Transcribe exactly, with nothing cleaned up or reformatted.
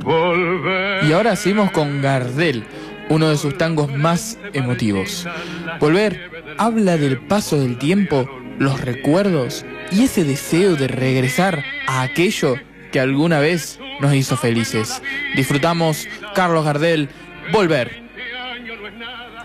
Y ahora seguimos con Gardel, uno de sus tangos más emotivos. Volver habla del paso del tiempo, los recuerdos y ese deseo de regresar a aquello que alguna vez nos hizo felices. Disfrutamos Carlos Gardel, Volver.